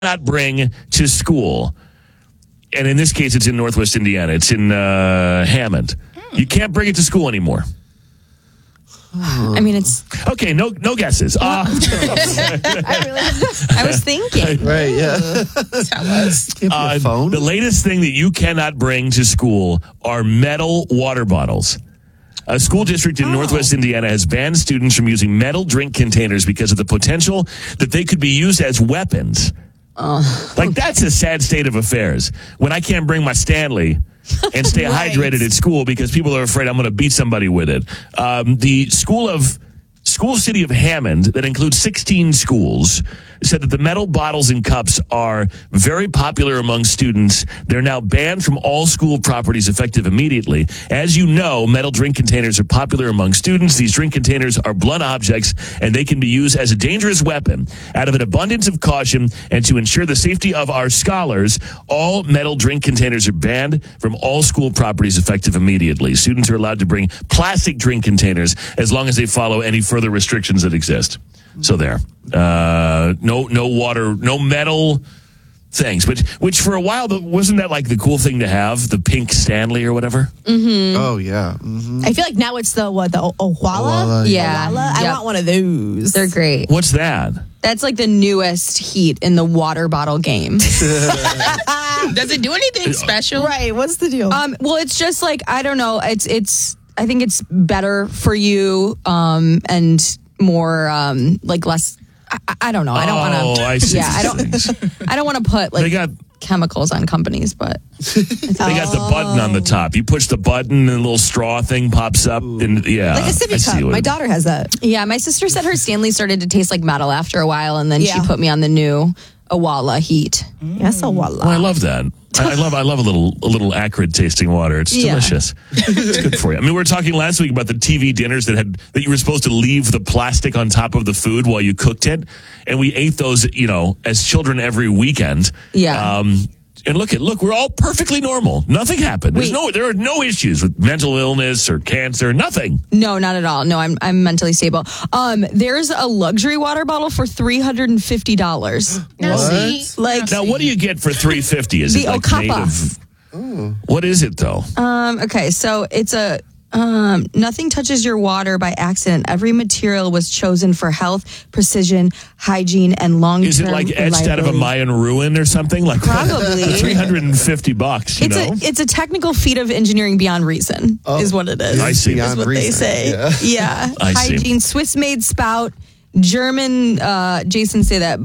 not bring to school. And in this case, it's in Northwest Indiana. It's in Hammond. You can't bring it to school anymore. I mean, it's okay. No guesses. I was thinking. Right, yeah. Tell us. The latest thing that you cannot bring to school are metal water bottles. A school district in Northwest Indiana has banned students from using metal drink containers because of the potential that they could be used as weapons. Like, that's a sad state of affairs. When I can't bring my Stanley and stay hydrated at school because people are afraid I'm going to beat somebody with it. The school city of Hammond, that includes 16 schools, said that the metal bottles and cups are very popular among students. They're now banned from all school properties effective immediately. As you know, metal drink containers are popular among students. These drink containers are blunt objects, and they can be used as a dangerous weapon. Out of an abundance of caution and to ensure the safety of our scholars, all metal drink containers are banned from all school properties effective immediately. Students are allowed to bring plastic drink containers as long as they follow any further restrictions that exist. So there, no water, no metal things, which for a while, wasn't that like the cool thing to have, the pink Stanley or whatever? Mm-hmm. Oh, yeah. Mm-hmm. I feel like now it's the Owala? Owala, yeah. Owala? I want one of those. They're great. What's that? That's like the newest heat in the water bottle game. Does it do anything special? Right. What's the deal? Well, it's just like, I don't know. It's I think it's better for you, and more like less. I don't know. I don't want to. Oh, I see. Yeah, I don't want to put like chemicals on companies, but they got the button on the top. You push the button, and a little straw thing pops up, and yeah, like a sippy cup. My daughter has that. Yeah, my sister said her Stanley started to taste like metal after a while, and then she put me on the new Owala heat. Yes, Owala. Oh, I love that. I love a little acrid tasting water. It's delicious. It's good for you. I mean, we were talking last week about the TV dinners that you were supposed to leave the plastic on top of the food while you cooked it, and we ate those, as children every weekend. Yeah. And look, we're all perfectly normal. Nothing happened. There are no issues with mental illness or cancer. Nothing. No, not at all. No, I'm mentally stable. There's a luxury water bottle for $350. Now, what do you get for $350? Is the it like Okapa. made of? What is it though? Okay, so it's a. Nothing touches your water by accident. Every material was chosen for health, precision, hygiene, and long-term. Is it like etched out of a Mayan ruin or something? Like probably $350. It's a technical feat of engineering beyond reason. Is what it is. I see. Is what they say. Yeah. Hygiene, Swiss-made spout, German. Jason say that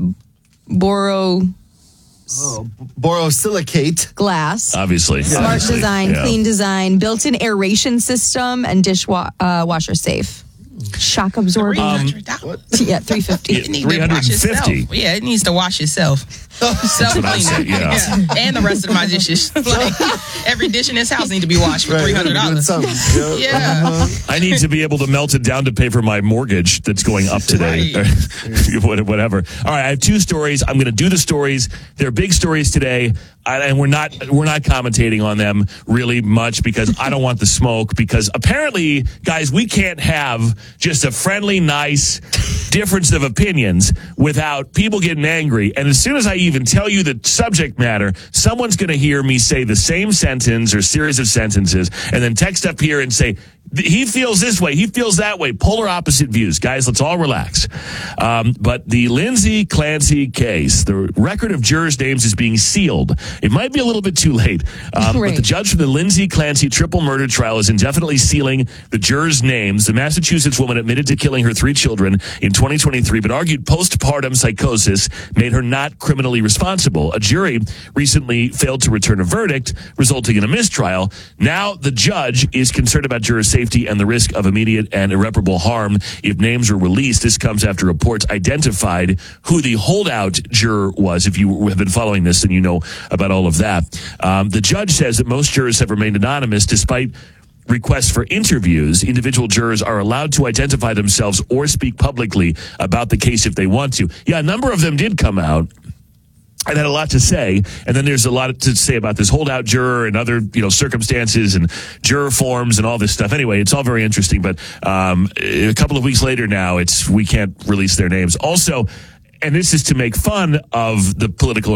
borosilicate glass. Obviously. Smart design, clean design, built-in aeration system, and dishwasher safe. Shock absorbing. Yeah, $350. $350. Yeah, it needs to wash itself. Self-cleaning. And the rest of my dishes. Like, every dish in this house need to be washed for $300. Yeah. I need to be able to melt it down to pay for my mortgage that's going up today. Whatever. All right, I have two stories. I'm going to do the stories. They're big stories today, and we're not commentating on them really much because I don't want the smoke. Because apparently, guys, we can't have just a friendly, nice difference of opinions without people getting angry. And as soon as I even tell you the subject matter, someone's going to hear me say the same sentence or series of sentences and then text up here and say, he feels this way, he feels that way, polar opposite views. Guys, let's all relax. But the Lindsay Clancy case, the record of jurors' names is being sealed. It might be a little bit too late, but the judge for the Lindsay Clancy triple murder trial is indefinitely sealing the jurors' names. The Massachusetts woman admitted to killing her 3 children in 2023, but argued postpartum psychosis made her not criminally responsible. A jury recently failed to return a verdict, resulting in a mistrial. Now the judge is concerned about jurors' safety and the risk of immediate and irreparable harm if names are released. This comes after reports identified who the holdout juror was. If you have been following this, then you know about all of that. The judge says that most jurors have remained anonymous despite requests for interviews. Individual jurors are allowed to identify themselves or speak publicly about the case if they want to. Yeah, a number of them did come out and had a lot to say, and then there's a lot to say about this holdout juror and other, circumstances and juror forms and all this stuff. Anyway, it's all very interesting, but a couple of weeks later now, we can't release their names. Also, and this is to make fun of the political